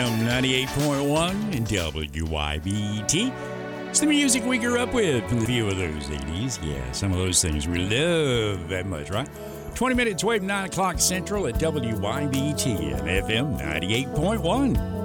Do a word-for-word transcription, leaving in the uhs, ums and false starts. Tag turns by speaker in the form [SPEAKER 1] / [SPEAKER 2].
[SPEAKER 1] M ninety-eight point one and W I B T. It's the music we grew up with from a few of those eighties. Yeah, some of those things we love that much, right? twenty minutes away from nine o'clock Central at W I B T and F M ninety-eight point one.